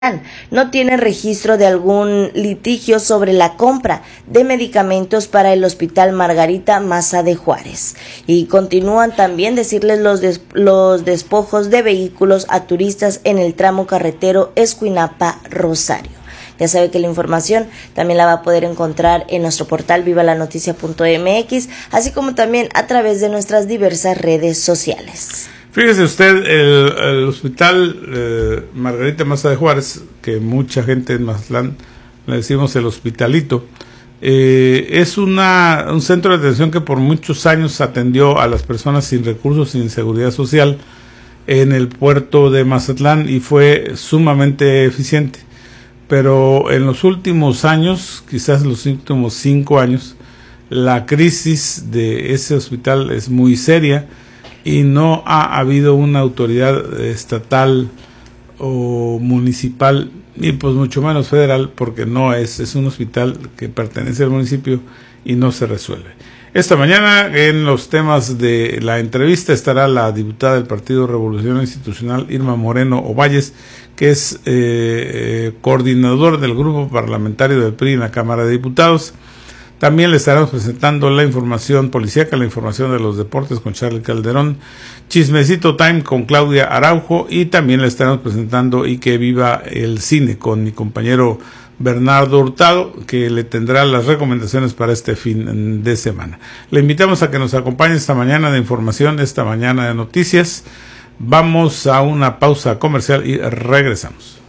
no tiene registro de algún litigio sobre la compra de medicamentos para el Hospital Margarita Maza de Juárez. Y continúan también decirles los despojos de vehículos a turistas en el tramo carretero Escuinapa-Rosario. Ya sabe que la información también la va a poder encontrar en nuestro portal vivalanoticia.mx, así como también a través de nuestras diversas redes sociales. Fíjese usted, el hospital Margarita Maza de Juárez, que mucha gente en Mazatlán le decimos el hospitalito, es un centro de atención que por muchos años atendió a las personas sin recursos, sin seguridad social en el puerto de Mazatlán y fue sumamente eficiente. Pero en los últimos años, quizás los últimos 5 años, la crisis de ese hospital es muy seria y no ha habido una autoridad estatal o municipal, y pues mucho menos federal, porque no es un hospital que pertenece al municipio y no se resuelve. Esta mañana en los temas de la entrevista estará la diputada del Partido Revolución Institucional, Irma Moreno Ovalles, que es coordinador del grupo parlamentario del PRI en la Cámara de Diputados. También le estaremos presentando la información policíaca, la información de los deportes con Charlie Calderón, Chismecito Time con Claudia Araujo, y también le estaremos presentando Y que viva el cine con mi compañero Bernardo Hurtado, que le tendrá las recomendaciones para este fin de semana. Le invitamos a que nos acompañe esta mañana de información, esta mañana de noticias. Vamos a una pausa comercial y regresamos.